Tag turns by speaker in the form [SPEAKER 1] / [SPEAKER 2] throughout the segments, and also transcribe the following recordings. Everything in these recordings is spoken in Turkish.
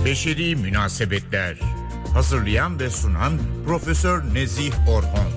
[SPEAKER 1] Beşeri Münasebetler. Hazırlayan ve sunan Profesör Nezih Orhon.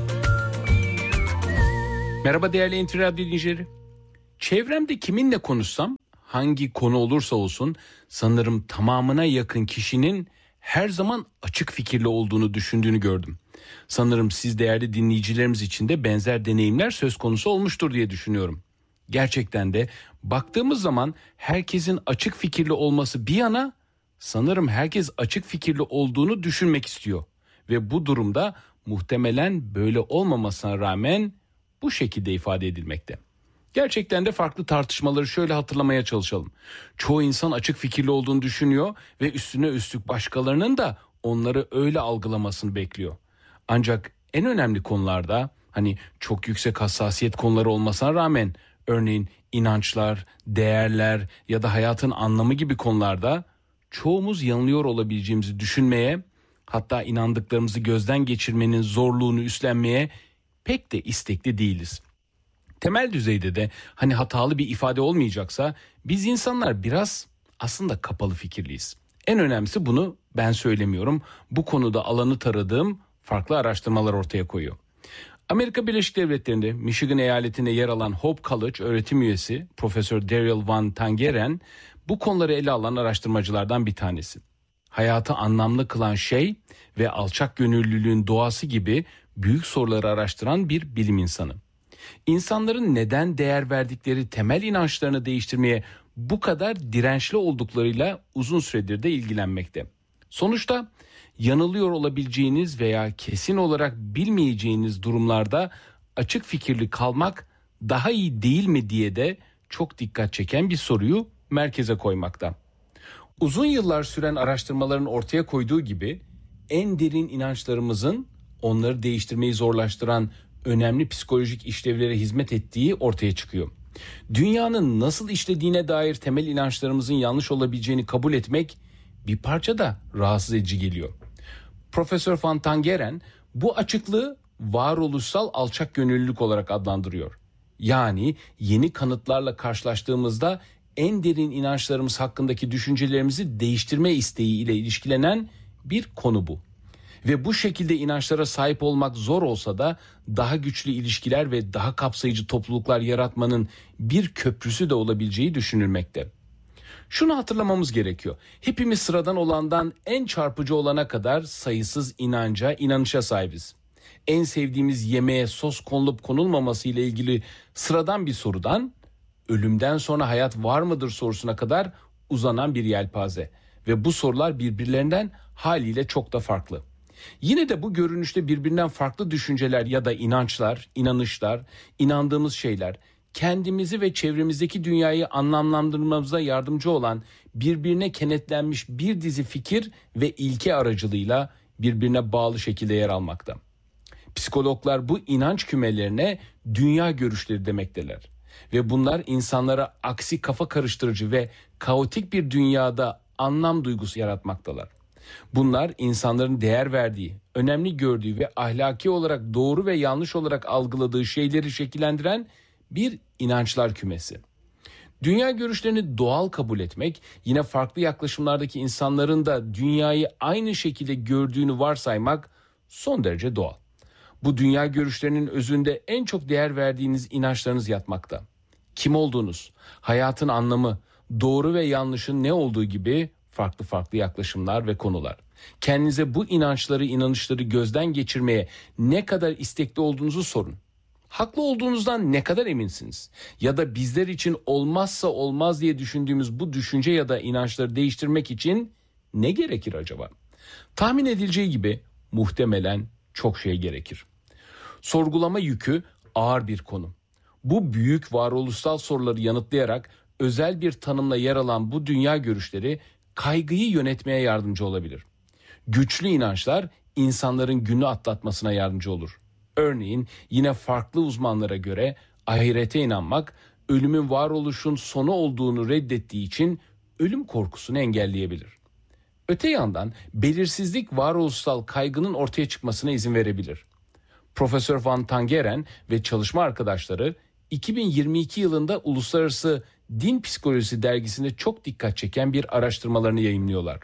[SPEAKER 2] Merhaba değerli NTV Radyo dinleyicileri. Çevremde kiminle konuşsam, hangi konu olursa olsun sanırım tamamına yakın kişinin her zaman açık fikirli olduğunu düşündüğünü gördüm. Sanırım siz değerli dinleyicilerimiz için de benzer deneyimler söz konusu olmuştur diye düşünüyorum. Gerçekten de baktığımız zaman herkesin açık fikirli olması bir yana, sanırım herkes açık fikirli olduğunu düşünmek istiyor. Ve bu durumda muhtemelen böyle olmamasına rağmen bu şekilde ifade edilmekte. Gerçekten de farklı tartışmaları şöyle hatırlamaya çalışalım. Çoğu insan açık fikirli olduğunu düşünüyor ve üstüne üstlük başkalarının da onları öyle algılamasını bekliyor. Ancak en önemli konularda, hani çok yüksek hassasiyet konuları olmasına rağmen, örneğin inançlar, değerler ya da hayatın anlamı gibi konularda çoğumuz yanılıyor olabileceğimizi düşünmeye, hatta inandıklarımızı gözden geçirmenin zorluğunu üstlenmeye pek de istekli değiliz. Temel düzeyde de hani hatalı bir ifade olmayacaksa biz insanlar biraz aslında kapalı fikirliyiz. En önemlisi bunu ben söylemiyorum. Bu konuda alanı taradığım farklı araştırmalar ortaya koyuyor. Amerika Birleşik Devletleri'nde Michigan eyaletinde yer alan Hope College öğretim üyesi Profesör Daryl Van Tangeren bu konuları ele alan araştırmacılardan bir tanesi. Hayatı anlamlı kılan şey ve alçak gönüllülüğün doğası gibi büyük soruları araştıran bir bilim insanı. İnsanların neden değer verdikleri temel inançlarını değiştirmeye bu kadar dirençli olduklarıyla uzun süredir de ilgilenmekte. Sonuçta yanılıyor olabileceğiniz veya kesin olarak bilmeyeceğiniz durumlarda açık fikirli kalmak daha iyi değil mi diye de çok dikkat çeken bir soruyu merkeze koymakta. Uzun yıllar süren araştırmaların ortaya koyduğu gibi en derin inançlarımızın onları değiştirmeyi zorlaştıran önemli psikolojik işlevlere hizmet ettiği ortaya çıkıyor. Dünyanın nasıl işlediğine dair temel inançlarımızın yanlış olabileceğini kabul etmek bir parça da rahatsız edici geliyor. Profesör Van Tangeren bu açıklığı varoluşsal alçak gönüllülük olarak adlandırıyor. Yani yeni kanıtlarla karşılaştığımızda en derin inançlarımız hakkındaki düşüncelerimizi değiştirme isteği ile ilişkilenen bir konu bu. Ve bu şekilde inançlara sahip olmak zor olsa da daha güçlü ilişkiler ve daha kapsayıcı topluluklar yaratmanın bir köprüsü de olabileceği düşünülmekte. Şunu hatırlamamız gerekiyor. Hepimiz sıradan olandan en çarpıcı olana kadar sayısız inanışa sahibiz. En sevdiğimiz yemeğe sos konulup konulmaması ile ilgili sıradan bir sorudan, ölümden sonra hayat var mıdır sorusuna kadar uzanan bir yelpaze. Ve bu sorular birbirlerinden haliyle çok da farklı. Yine de bu görünüşte birbirinden farklı düşünceler ya da inançlar, inanışlar, inandığımız şeyler, kendimizi ve çevremizdeki dünyayı anlamlandırmamıza yardımcı olan birbirine kenetlenmiş bir dizi fikir ve ilke aracılığıyla birbirine bağlı şekilde yer almakta. Psikologlar bu inanç kümelerine dünya görüşleri demekteler. Ve bunlar insanlara aksi kafa karıştırıcı ve kaotik bir dünyada anlam duygusu yaratmaktalar. Bunlar insanların değer verdiği, önemli gördüğü ve ahlaki olarak doğru ve yanlış olarak algıladığı şeyleri şekillendiren bir inançlar kümesi. Dünya görüşlerini doğal kabul etmek, yine farklı yaklaşımlardaki insanların da dünyayı aynı şekilde gördüğünü varsaymak son derece doğal. Bu dünya görüşlerinin özünde en çok değer verdiğiniz inançlarınız yatmakta. Kim olduğunuz, hayatın anlamı, doğru ve yanlışın ne olduğu gibi farklı yaklaşımlar ve konular. Kendinize bu inanışları gözden geçirmeye ne kadar istekli olduğunuzu sorun. Haklı olduğunuzdan ne kadar eminsiniz? Ya da bizler için olmazsa olmaz diye düşündüğümüz bu düşünce ya da inançları değiştirmek için ne gerekir acaba? Tahmin edileceği gibi muhtemelen çok şey gerekir. Sorgulama yükü ağır bir konu. Bu büyük varoluşsal soruları yanıtlayarak özel bir tanımla yer alan bu dünya görüşleri kaygıyı yönetmeye yardımcı olabilir. Güçlü inançlar insanların günü atlatmasına yardımcı olur. Örneğin yine farklı uzmanlara göre ahirete inanmak, ölümün varoluşun sonu olduğunu reddettiği için ölüm korkusunu engelleyebilir. Öte yandan belirsizlik varoluşsal kaygının ortaya çıkmasına izin verebilir. Profesör Van Tangeren ve çalışma arkadaşları 2022 yılında Uluslararası Din Psikolojisi dergisinde çok dikkat çeken bir araştırmalarını yayımlıyorlar.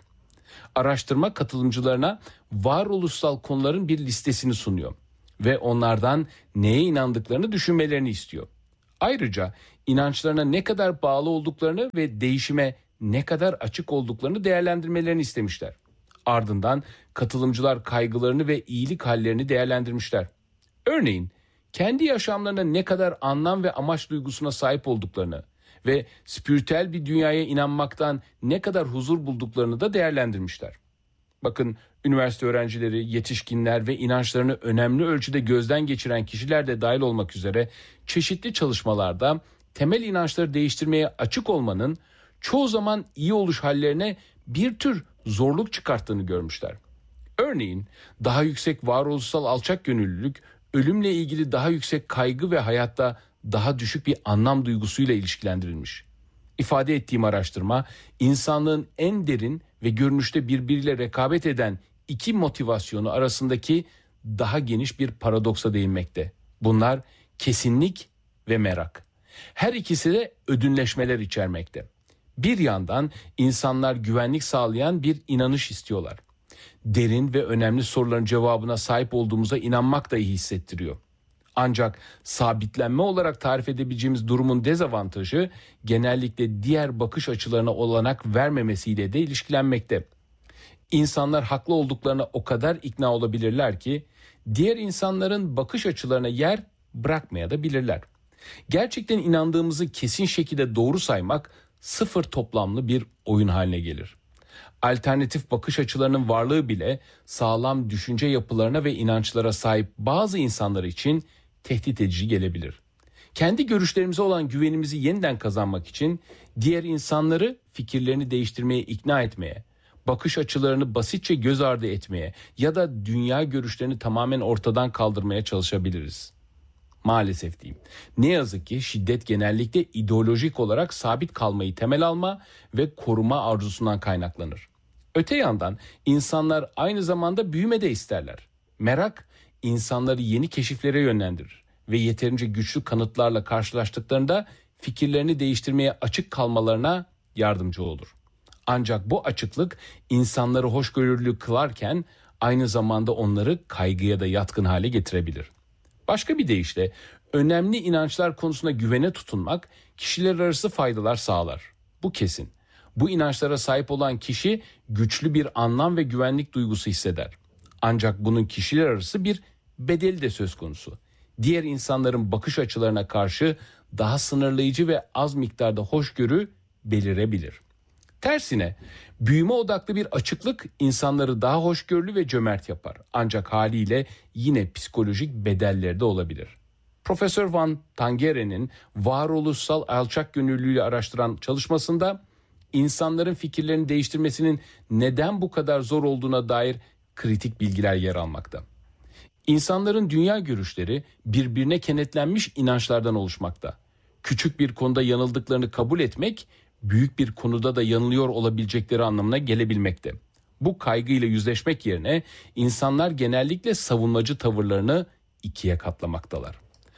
[SPEAKER 2] Araştırma katılımcılarına varoluşsal konuların bir listesini sunuyor ve onlardan neye inandıklarını düşünmelerini istiyor. Ayrıca inançlarına ne kadar bağlı olduklarını ve değişime ne kadar açık olduklarını değerlendirmelerini istemişler. Ardından katılımcılar kaygılarını ve iyilik hallerini değerlendirmişler. Örneğin kendi yaşamlarına ne kadar anlam ve amaç duygusuna sahip olduklarını ve spiritüel bir dünyaya inanmaktan ne kadar huzur bulduklarını da değerlendirmişler. Bakın, üniversite öğrencileri, yetişkinler ve inançlarını önemli ölçüde gözden geçiren kişiler de dahil olmak üzere çeşitli çalışmalarda temel inançları değiştirmeye açık olmanın çoğu zaman iyi oluş hallerine bir tür zorluk çıkarttığını görmüşler. Örneğin daha yüksek varoluşsal alçak gönüllülük, ölümle ilgili daha yüksek kaygı ve hayatta daha düşük bir anlam duygusuyla ilişkilendirilmiş. İfade ettiğim araştırma, insanlığın en derin ve görünüşte birbiriyle rekabet eden iki motivasyonu arasındaki daha geniş bir paradoksa değinmekte. Bunlar kesinlik ve merak. Her ikisi de ödünleşmeler içermekte. Bir yandan insanlar güvenlik sağlayan bir inanış istiyorlar. Derin ve önemli soruların cevabına sahip olduğumuza inanmak da iyi hissettiriyor. Ancak sabitlenme olarak tarif edebileceğimiz durumun dezavantajı genellikle diğer bakış açılarına olanak vermemesiyle de ilişkilenmekte. İnsanlar haklı olduklarına o kadar ikna olabilirler ki diğer insanların bakış açılarına yer bırakmaya da bilirler. Gerçekten inandığımızı kesin şekilde doğru saymak sıfır toplamlı bir oyun haline gelir. Alternatif bakış açılarının varlığı bile sağlam düşünce yapılarına ve inançlara sahip bazı insanlar için tehdit edici gelebilir. Kendi görüşlerimize olan güvenimizi yeniden kazanmak için diğer insanları fikirlerini değiştirmeye ikna etmeye, bakış açılarını basitçe göz ardı etmeye ya da dünya görüşlerini tamamen ortadan kaldırmaya çalışabiliriz. Maalesef diyeyim. Ne yazık ki şiddet genellikle ideolojik olarak sabit kalmayı temel alma ve koruma arzusundan kaynaklanır. Öte yandan insanlar aynı zamanda büyüme de isterler. Merak insanları yeni keşiflere yönlendirir ve yeterince güçlü kanıtlarla karşılaştıklarında fikirlerini değiştirmeye açık kalmalarına yardımcı olur. Ancak bu açıklık insanları hoşgörülü kılarken aynı zamanda onları kaygıya da yatkın hale getirebilir. Başka bir deyişle önemli inançlar konusunda güvene tutunmak kişiler arası faydalar sağlar. Bu kesin. Bu inançlara sahip olan kişi güçlü bir anlam ve güvenlik duygusu hisseder. Ancak bunun kişiler arası bir bedeli de söz konusu. Diğer insanların bakış açılarına karşı daha sınırlayıcı ve az miktarda hoşgörü belirebilir. Tersine büyüme odaklı bir açıklık insanları daha hoşgörülü ve cömert yapar. Ancak haliyle yine psikolojik bedelleri de olabilir. Profesör Van Tangeren'in varoluşsal alçak gönüllülüğü araştıran çalışmasında insanların fikirlerini değiştirmesinin neden bu kadar zor olduğuna dair kritik bilgiler yer almakta. İnsanların dünya görüşleri birbirine kenetlenmiş inançlardan oluşmakta. Küçük bir konuda yanıldıklarını kabul etmek, büyük bir konuda da yanılıyor olabilecekleri anlamına gelebilmekte. Bu kaygıyla yüzleşmek yerine insanlar genellikle savunmacı tavırlarını ikiye katlamaktalar.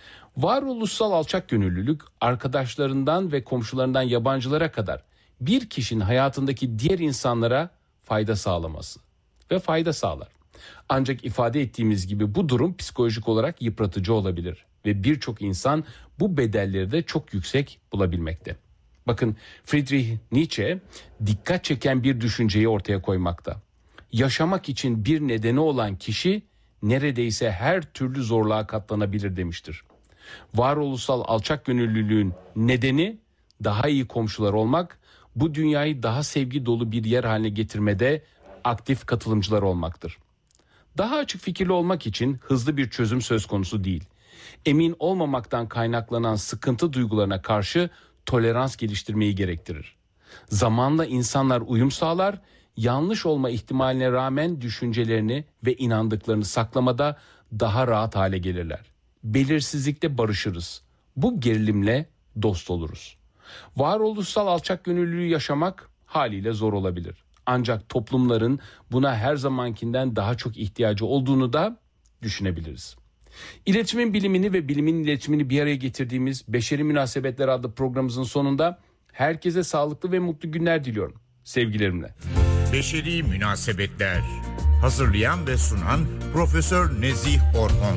[SPEAKER 2] Varoluşsal alçak gönüllülük, arkadaşlarından ve komşularından yabancılara kadar bir kişinin hayatındaki diğer insanlara fayda sağlaması ve fayda sağlar. Ancak ifade ettiğimiz gibi bu durum psikolojik olarak yıpratıcı olabilir ve birçok insan bu bedelleri de çok yüksek bulabilmekte. Bakın, Friedrich Nietzsche dikkat çeken bir düşünceyi ortaya koymakta. Yaşamak için bir nedeni olan kişi neredeyse her türlü zorluğa katlanabilir demiştir. Varoluşsal alçak gönüllülüğün nedeni daha iyi komşular olmak, bu dünyayı daha sevgi dolu bir yer haline getirmede aktif katılımcılar olmaktır. Daha açık fikirli olmak için hızlı bir çözüm söz konusu değil. Emin olmamaktan kaynaklanan sıkıntı duygularına karşı tolerans geliştirmeyi gerektirir. Zamanla insanlar uyum sağlar, yanlış olma ihtimaline rağmen düşüncelerini ve inandıklarını saklamada daha rahat hale gelirler. Belirsizlikte barışırız. Bu gerilimle dost oluruz. Varoluşsal alçak gönüllülüğü yaşamak haliyle zor olabilir. Ancak toplumların buna her zamankinden daha çok ihtiyacı olduğunu da düşünebiliriz. İletişimin bilimini ve bilimin iletişimini bir araya getirdiğimiz Beşeri Münasebetler adlı programımızın sonunda herkese sağlıklı ve mutlu günler diliyorum. Sevgilerimle.
[SPEAKER 1] Beşeri Münasebetler. Hazırlayan ve sunan Profesör Nezih Orhon.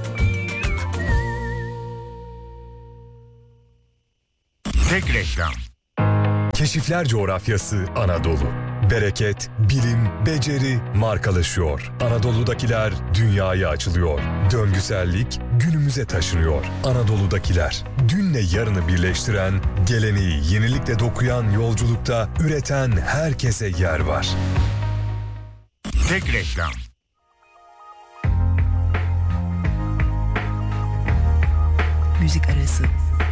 [SPEAKER 1] Tek reklam.
[SPEAKER 3] Keşifler coğrafyası Anadolu. Bereket, bilim, beceri markalaşıyor. Anadolu'dakiler dünyaya açılıyor. Döngüsellik günümüze taşınıyor. Anadolu'dakiler, dünle yarını birleştiren, geleneği yenilikle dokuyan yolculukta üreten herkese yer var.
[SPEAKER 1] Tek reklam.
[SPEAKER 4] Müzik arası.